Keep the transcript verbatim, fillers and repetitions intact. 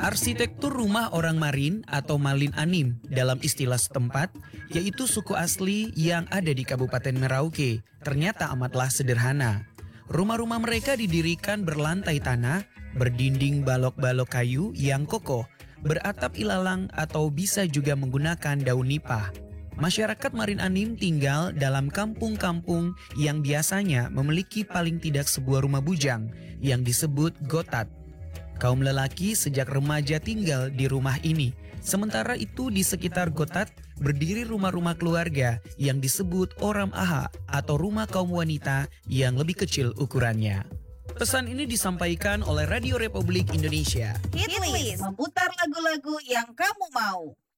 Arsitektur rumah orang Marin atau Malin Anim dalam istilah setempat, yaitu suku asli yang ada di Kabupaten Merauke, ternyata amatlah sederhana. Rumah-rumah mereka didirikan berlantai tanah, berdinding balok-balok kayu yang kokoh, beratap ilalang atau bisa juga menggunakan daun nipah. Masyarakat Marin Anim tinggal dalam kampung-kampung yang biasanya memiliki paling tidak sebuah rumah bujang yang disebut gotat. Kaum lelaki sejak remaja tinggal di rumah ini. Sementara itu di sekitar gotat berdiri rumah-rumah keluarga yang disebut oram aha atau rumah kaum wanita yang lebih kecil ukurannya. Pesan ini disampaikan oleh Radio Republik Indonesia. Hitlist, memutar lagu-lagu yang kamu mau.